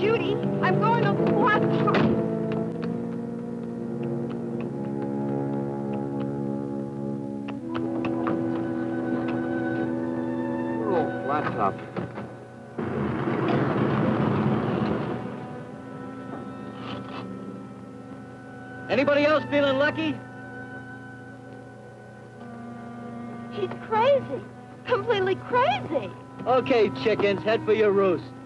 Judy, I'm going to Flat Top. Oh, Flat Top. Anybody else feeling lucky? He's crazy. Completely crazy. Okay, chickens, head for your roost.